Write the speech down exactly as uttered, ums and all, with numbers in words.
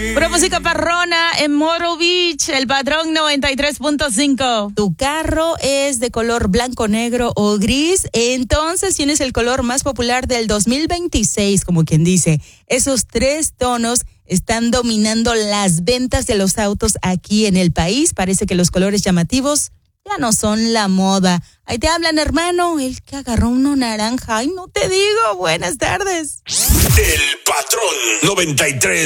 Pura música parrona en Myrtle Beach, el Patrón noventa y tres punto cinco. Tu carro es de color blanco, negro o gris, entonces tienes el color más popular del dos mil veintiséis, como quien dice. Esos tres tonos están dominando las ventas de los autos aquí en el país. Parece que los colores llamativos ya no son la moda. Ahí te hablan, hermano, el que agarró uno naranja. Ay, no te digo, buenas tardes. El Patrón noventa y tres.